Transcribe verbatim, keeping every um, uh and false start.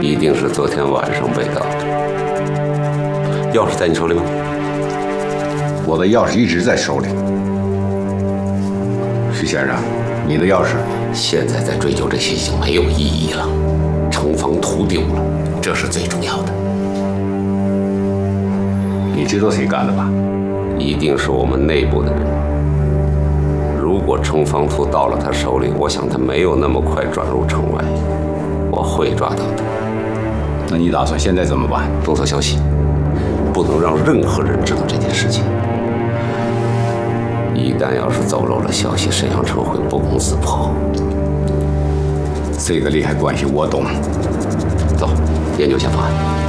一定是昨天晚上被盗的。钥匙在你手里吗？ 我的钥匙一直在手里。徐先生，你的钥匙？ 现在再追究这些已经没有意义了。程方图丢了，这是最重要的。 你知道谁干的吧？ 一定是我们内部的人。如果程方图到了他手里，我想他没有那么快转入城外，我会抓到他。 那你打算现在怎么办？ 封锁消息，不能让任何人知道这件事情。一旦要是走漏了消息，沈阳城会不攻自破。 这个利害关系我懂。 走，研究下方案。